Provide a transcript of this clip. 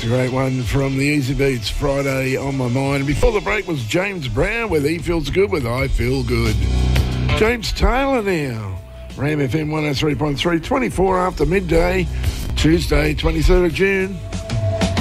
It's a great one from the Easy Beats, Friday on My Mind. Before the break was James Brown with He Feels Good with I Feel Good. James Taylor now. Ram FM 103.3, 24 after midday, Tuesday, 23rd of June.